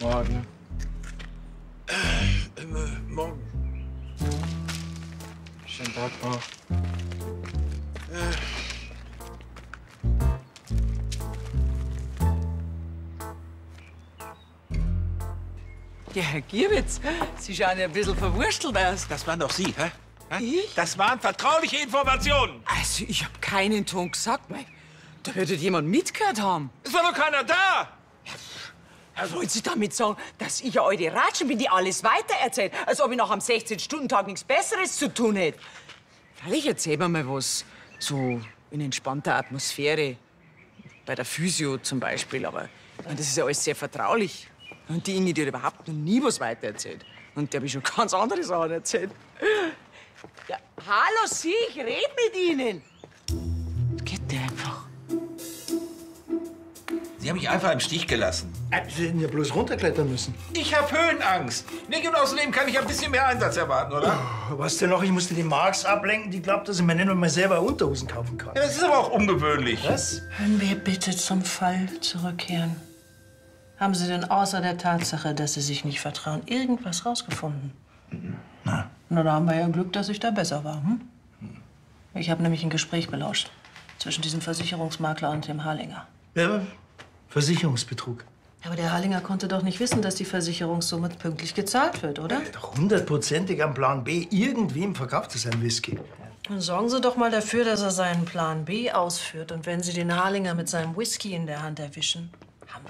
Morgen. Morgen. Schönen Tag noch. Ja, Herr Gierwitz, Sie schauen ja ein bisschen verwurstelt aus. Das waren doch Sie, hä? Ich? Das waren vertrauliche Informationen. Also, ich hab keinen Ton gesagt, mei. Da wird jemand mitgehört haben. Es war doch keiner da. Wollen Sie damit sagen, dass ich eine alte Ratschen bin, die alles weitererzählt? Als ob ich nach einem 16-Stunden-Tag nichts Besseres zu tun hätte. Vielleicht erzählen wir mal was. So in entspannter Atmosphäre. Bei der Physio zum Beispiel. Aber ich meine, das ist ja alles sehr vertraulich. Und die Inge, die hat überhaupt noch nie was weitererzählt. Und der habe ich schon ganz andere Sachen erzählt. Ja, hallo Sie, ich rede mit Ihnen. Geht der einfach? Sie haben mich einfach im Stich gelassen. Sie hätten ja bloß runterklettern müssen. Ich habe Höhenangst. Nicht und außerdem kann ich ein bisschen mehr Einsatz erwarten, oder? Was denn noch? Ich musste die Marx ablenken. Die glaubt, dass ich mir nicht mal selber Unterhosen kaufen kann. Ja, das ist aber auch ungewöhnlich. Was? Können wir bitte zum Fall zurückkehren? Haben Sie denn außer der Tatsache, dass Sie sich nicht vertrauen, irgendwas rausgefunden? Na. Na, da haben wir ja Glück, dass ich da besser war, hm? Ich habe nämlich ein Gespräch belauscht zwischen diesem Versicherungsmakler und dem Harlinger. Ja, Versicherungsbetrug. Aber der Harlinger konnte doch nicht wissen, dass die Versicherungssumme pünktlich gezahlt wird, oder? Doch hundertprozentig am Plan B. Irgendwem verkauft er seinen Whisky. Dann sorgen Sie doch mal dafür, dass er seinen Plan B ausführt. Und wenn Sie den Harlinger mit seinem Whisky in der Hand erwischen,